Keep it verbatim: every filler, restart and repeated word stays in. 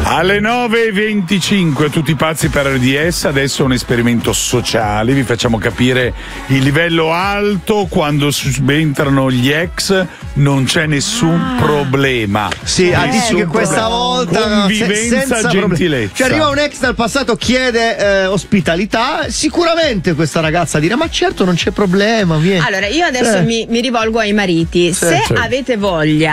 Alle nove e venticinque, tutti pazzi per R D S, adesso è un esperimento sociale, vi facciamo capire il livello alto quando subentrano gli ex, non c'è nessun ah. problema. Sì, ah, dici che questa volta convivenza, senza gentilezza. Cioè arriva un ex dal passato, chiede eh, ospitalità, sicuramente questa ragazza dirà ma certo non c'è problema, vieni. Allora io adesso eh. mi, mi rivolgo ai mariti, sì, se certo. avete voglia